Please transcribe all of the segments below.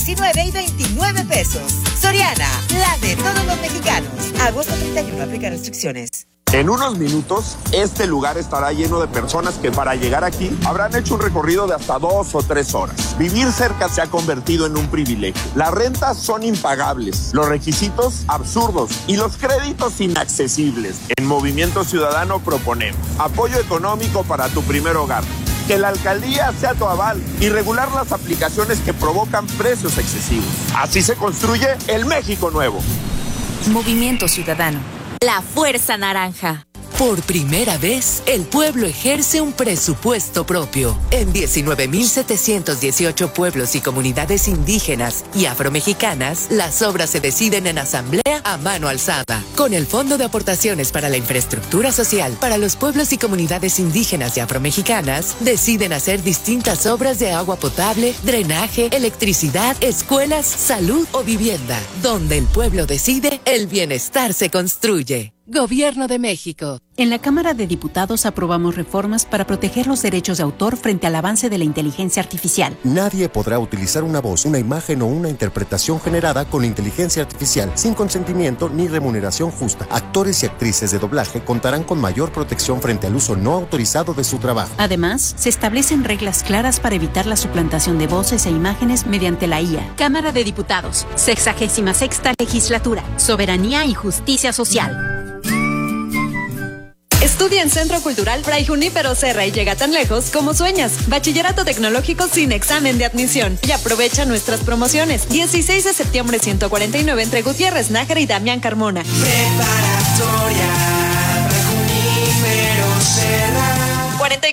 19 y 29 pesos. Soriana, la de todos los mexicanos. Agosto 31, aplica restricciones. En unos minutos, este lugar estará lleno de personas que para llegar aquí habrán hecho un recorrido de hasta 2 o 3 horas. Vivir cerca se ha convertido en un privilegio. Las rentas son impagables, los requisitos absurdos y los créditos inaccesibles. En Movimiento Ciudadano proponemos apoyo económico para tu primer hogar, que la alcaldía sea tu aval y regular las aplicaciones que provocan precios excesivos. Así se construye el México nuevo. Movimiento Ciudadano. La Fuerza Naranja. Por primera vez, el pueblo ejerce un presupuesto propio. En 19.718 pueblos y comunidades indígenas y afromexicanas, las obras se deciden en asamblea a mano alzada. Con el Fondo de Aportaciones para la Infraestructura Social para los pueblos y comunidades indígenas y afromexicanas, deciden hacer distintas obras de agua potable, drenaje, electricidad, escuelas, salud o vivienda. Donde el pueblo decide, el bienestar se construye. Gobierno de México. En la Cámara de Diputados aprobamos reformas para proteger los derechos de autor frente al avance de la inteligencia artificial. Nadie podrá utilizar una voz, una imagen o una interpretación generada con inteligencia artificial sin consentimiento ni remuneración justa. Actores y actrices de doblaje contarán con mayor protección frente al uso no autorizado de su trabajo. Además, se establecen reglas claras para evitar la suplantación de voces e imágenes mediante la IA. Cámara de Diputados, 66ª Legislatura, Soberanía y Justicia Social. Estudia en Centro Cultural Fray Junípero Serra y llega tan lejos como sueñas. Bachillerato tecnológico sin examen de admisión. Y aprovecha nuestras promociones. 16 de septiembre 149 entre Gutiérrez Nájera y Damián Carmona. Preparatoria Fray Junípero Serra.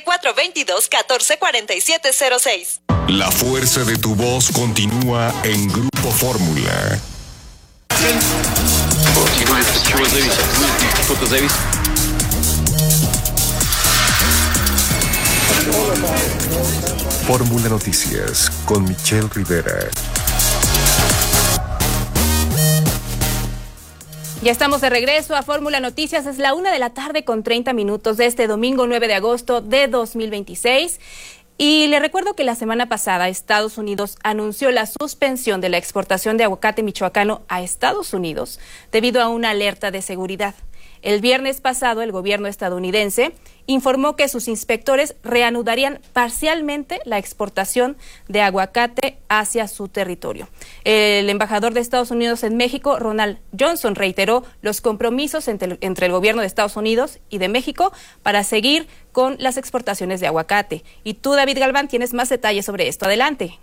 4422-144706. La fuerza de tu voz continúa en Grupo Fórmula. Fórmula Noticias con Michelle Rivera. Ya estamos de regreso a Fórmula Noticias. Es la 1:30 de este domingo 9 de agosto de 2026. Y le recuerdo que la semana pasada Estados Unidos anunció la suspensión de la exportación de aguacate michoacano a Estados Unidos debido a una alerta de seguridad. El viernes pasado, el gobierno estadounidense informó que sus inspectores reanudarían parcialmente la exportación de aguacate hacia su territorio. El embajador de Estados Unidos en México, Ronald Johnson, reiteró los compromisos entre el gobierno de Estados Unidos y de México para seguir con las exportaciones de aguacate. Y tú, David Galván, tienes más detalles sobre esto. Adelante.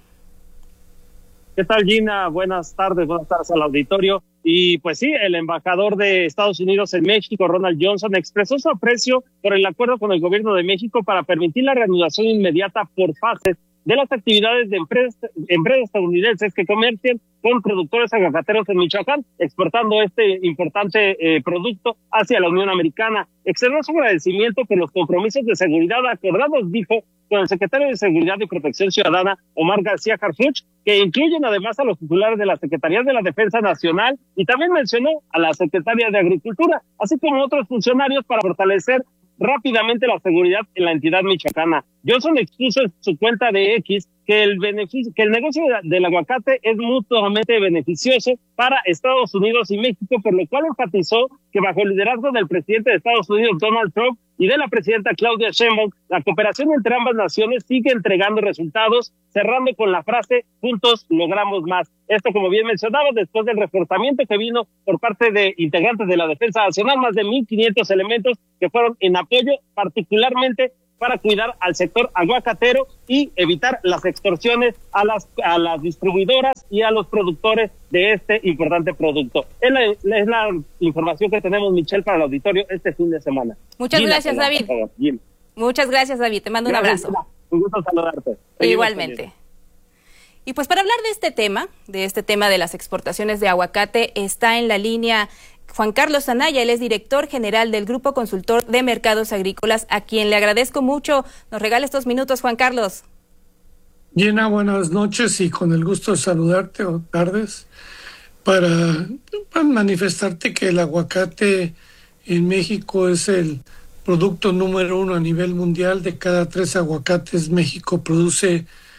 ¿Qué tal, Gina? Buenas tardes al auditorio. Y pues sí, el embajador de Estados Unidos en México, Ronald Johnson, expresó su aprecio por el acuerdo con el gobierno de México para permitir la reanudación inmediata por fases de las actividades de empresas estadounidenses que comercian con productores aguacateros en Michoacán, exportando este importante producto hacia la Unión Americana. Externó su agradecimiento por los compromisos de seguridad acordados, dijo, con el secretario de Seguridad y Protección Ciudadana, Omar García Harfuch, que incluyen además a los titulares de la Secretaría de la Defensa Nacional y también mencionó a la Secretaria de Agricultura, así como otros funcionarios para fortalecer rápidamente la seguridad en la entidad michoacana. Johnson expuso en su cuenta de X que el negocio del aguacate es mutuamente beneficioso para Estados Unidos y México, por lo cual enfatizó que bajo el liderazgo del presidente de Estados Unidos, Donald Trump, y de la presidenta Claudia Sheinbaum, la cooperación entre ambas naciones sigue entregando resultados, cerrando con la frase, juntos logramos más. Esto, como bien mencionaba, después del reforzamiento que vino por parte de integrantes de la Defensa Nacional, más de 1,500 elementos que fueron en apoyo particularmente para cuidar al sector aguacatero y evitar las extorsiones a las distribuidoras y a los productores de este importante producto. Es la información que tenemos, Michelle, para el auditorio este fin de semana. Muchas Gina, gracias, David. Muchas gracias, David. Te mando un abrazo. Gina. Un gusto saludarte. Igualmente. Y pues para hablar de este tema de las exportaciones de aguacate, está en la línea Juan Carlos Anaya. Él es director general del Grupo Consultor de Mercados Agrícolas, a quien le agradezco mucho. Nos regala estos minutos, Juan Carlos. Gina, buenas noches y con el gusto de saludarte, o tardes, para manifestarte que el aguacate en México es el producto número 1 a nivel mundial. De cada 3 aguacates, México produce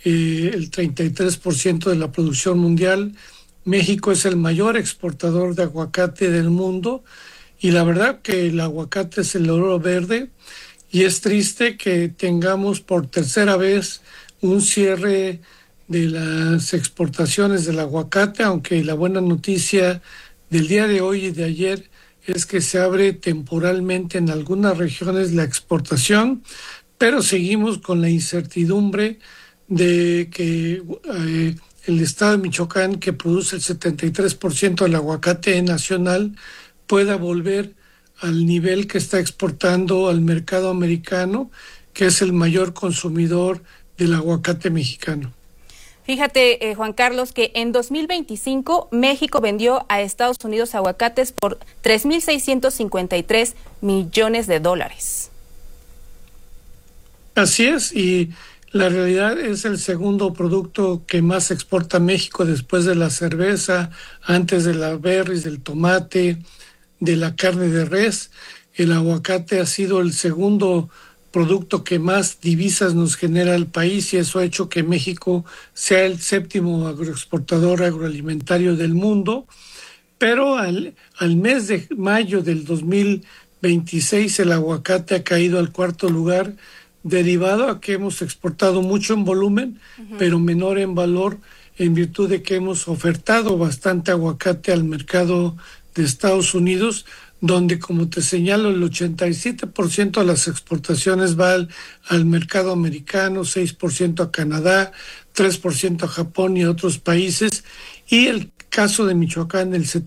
el 33% de la producción mundial. México es el mayor exportador de aguacate del mundo y la verdad que el aguacate es el oro verde y es triste que tengamos por tercera vez un cierre de las exportaciones del aguacate, aunque la buena noticia del día de hoy y de ayer es que se abre temporalmente en algunas regiones la exportación, pero seguimos con la incertidumbre de que el estado de Michoacán, que produce el 73% del aguacate nacional, pueda volver al nivel que está exportando al mercado americano, que es el mayor consumidor del aguacate mexicano. Fíjate, Juan Carlos, que en 2025 México vendió a Estados Unidos aguacates por $3,653 millones. Así es, y la realidad es el segundo producto que más exporta México después de la cerveza, antes de la berries, del tomate, de la carne de res. El aguacate ha sido el segundo producto que más divisas nos genera el país y eso ha hecho que México sea el séptimo agroexportador agroalimentario del mundo. Pero al mes de mayo del 2026 el aguacate ha caído al cuarto lugar, derivado a que hemos exportado mucho en volumen, pero menor en valor, en virtud de que hemos ofertado bastante aguacate al mercado de Estados Unidos, donde, como te señalo, el 87% de las exportaciones va al mercado americano, 6% a Canadá, 3% a Japón y a otros países, y el caso de Michoacán, el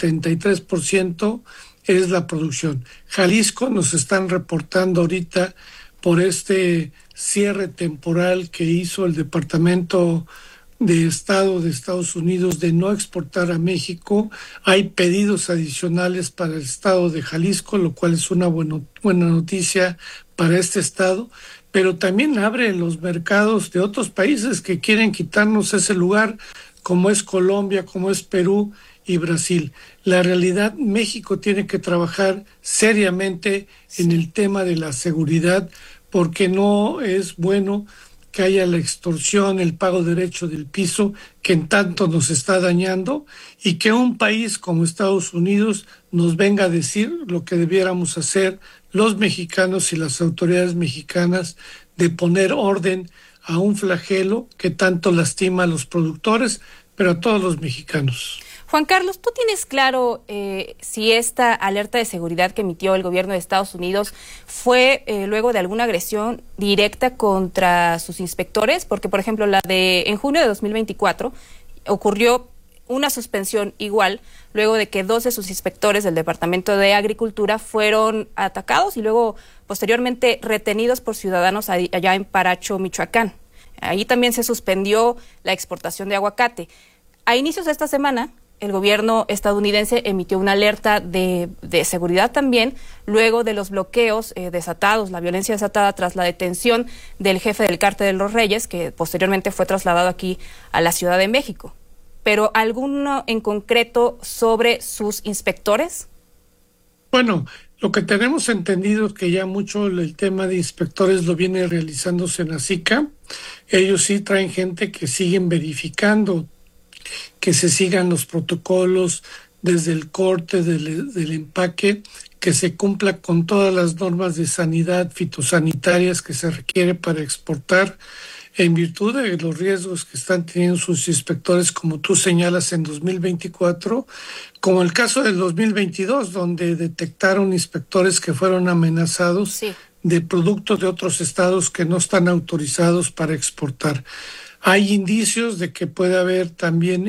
73% es la producción. Jalisco nos están reportando ahorita por este cierre temporal que hizo el Departamento de Estado de Estados Unidos de no exportar a México. Hay pedidos adicionales para el estado de Jalisco, lo cual es una buena noticia para este estado, pero también abre los mercados de otros países que quieren quitarnos ese lugar, como es Colombia, como es Perú y Brasil. La realidad, México tiene que trabajar seriamente en el tema de la seguridad, porque no es bueno que haya la extorsión, el pago derecho del piso, que en tanto nos está dañando, y que un país como Estados Unidos nos venga a decir lo que debiéramos hacer los mexicanos y las autoridades mexicanas, de poner orden a un flagelo que tanto lastima a los productores, pero a todos los mexicanos. Juan Carlos, ¿tú tienes claro si esta alerta de seguridad que emitió el gobierno de Estados Unidos fue luego de alguna agresión directa contra sus inspectores? Porque, por ejemplo, en junio de 2024 ocurrió una suspensión igual, luego de que 2 de sus inspectores del Departamento de Agricultura fueron atacados y luego posteriormente retenidos por ciudadanos allá en Paracho, Michoacán. Ahí también se suspendió la exportación de aguacate. A inicios de esta semana, el gobierno estadounidense emitió una alerta de seguridad también, luego de los bloqueos desatados, la violencia desatada tras la detención del jefe del Cártel de los Reyes, que posteriormente fue trasladado aquí a la Ciudad de México. ¿Pero alguno en concreto sobre sus inspectores? Bueno, lo que tenemos entendido es que ya mucho el tema de inspectores lo viene realizando Senacica. Ellos sí traen gente que siguen verificando que se sigan los protocolos desde el corte del empaque, que se cumpla con todas las normas de sanidad fitosanitarias que se requiere para exportar, en virtud de los riesgos que están teniendo sus inspectores, como tú señalas, en 2024, como el caso del 2022, donde detectaron inspectores que fueron amenazados de productos de otros estados que no están autorizados para exportar. Hay indicios de que puede haber también